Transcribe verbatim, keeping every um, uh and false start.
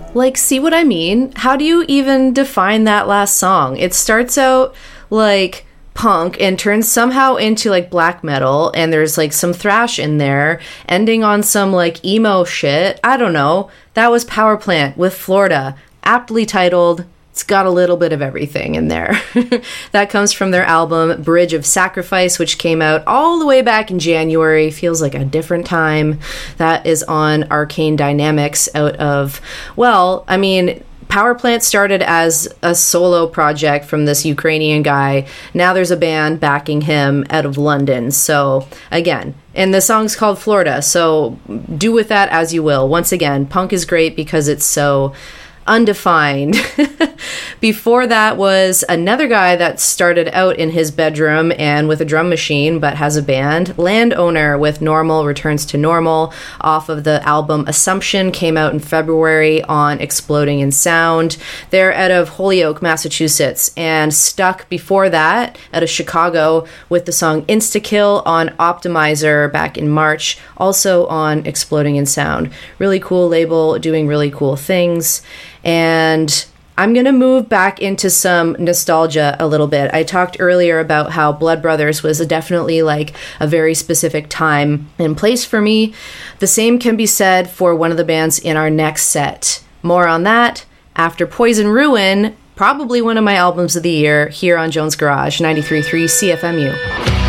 Like, see what I mean? How do you even define that last song? It starts out like punk and turns somehow into like black metal, and there's like some thrash in there, ending on some like emo shit. I don't know. That was Powerplant with Florida, aptly titled. It's got a little bit of everything in there. That comes from their album Bridge of Sacrifice, which came out all the way back in January. Feels like a different time. That is on Arcane Dynamics out of, well, I mean, Powerplant started as a solo project from this Ukrainian guy. Now there's a band backing him out of London. So again, and the song's called Florida. So do with that as you will. Once again, punk is great because it's so undefined. Before that was another guy that started out in his bedroom and with a drum machine, but has a band. Landowner with Normal Returns to Normal off of the album Assumption, came out in February on Exploding in Sound. They're out of Holyoke, Massachusetts, and Stuck before that out of Chicago with the song Instakill on Optimizer back in March, also on Exploding in Sound. Really cool label doing really cool things. And I'm going to move back into some nostalgia a little bit. I talked earlier about how Blood Brothers was definitely like a very specific time and place for me. The same can be said for one of the bands in our next set. More on that after Poison Ruin, probably one of my albums of the year, here on Jones Garage, ninety-three point three C F M U.